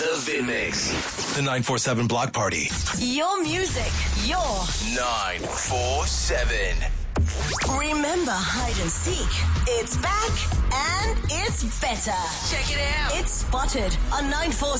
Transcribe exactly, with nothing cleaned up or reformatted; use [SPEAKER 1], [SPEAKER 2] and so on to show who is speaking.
[SPEAKER 1] The Vin Mix. The nine four seven Block Party.
[SPEAKER 2] Your music, your
[SPEAKER 1] nine four seven.
[SPEAKER 2] Remember hide and seek. It's back and it's better.
[SPEAKER 3] Check it out.
[SPEAKER 2] It's Spotted on nine four